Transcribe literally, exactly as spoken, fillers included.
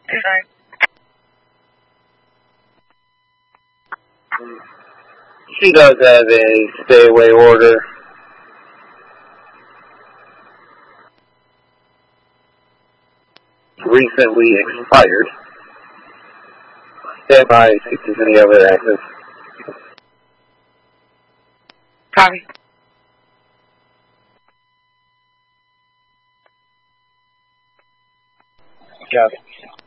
Sorry. She does have a stay away order. Recently expired. Stand by, see if there's any other access. Copy. Got it.